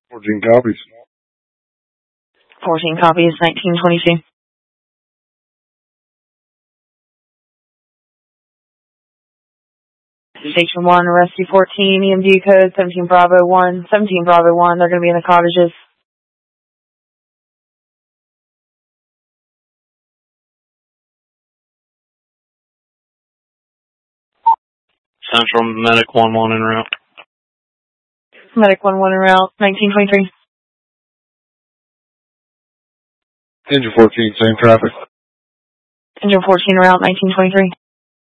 14 copies. 14 copies, 1922. Station 1, Rescue 14, EMD code 17 Bravo 1, 17 Bravo 1, they're going to be in the cottages. Central Medic 1-1 en route. Medic 1-1 en route, 1923. Engine 14, same traffic. Engine 14 en route, 1923.